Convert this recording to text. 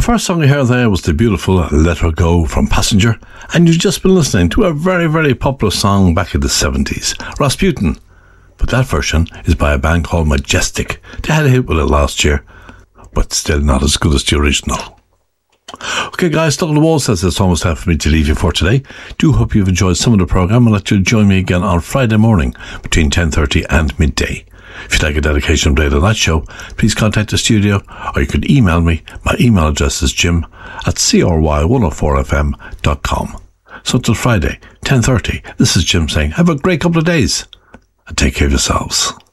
first song you heard there was the beautiful Let Her Go from Passenger, and you've just been listening to a very, very popular song back in the 70s, Rasputin. But that version is by a band called Majestic. They had a hit with it last year, but still not as good as the original. Okay guys, Doug on the Wall says it's almost time for me to leave you for today. Do hope you've enjoyed some of the programme and let you join me again on Friday morning between 10:30 and midday. If you'd like a dedication played on that show, please contact the studio or you could email me. My email address is jim@cry104fm.com. So until Friday, 10:30, this is Jim saying have a great couple of days and take care of yourselves.